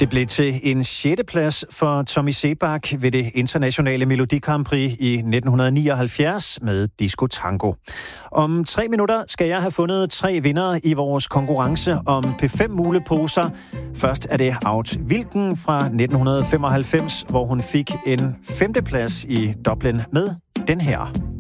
Det blev til en 6. plads for Tommy Sebak ved det internationale Melodi Grand Prix i 1979 med Disco Tango. Om 3 minutter skal jeg have fundet 3 vindere i vores konkurrence om P5-muleposer. Først er det Aud Wilken fra 1995, hvor hun fik en 5. plads i Dublin med den her.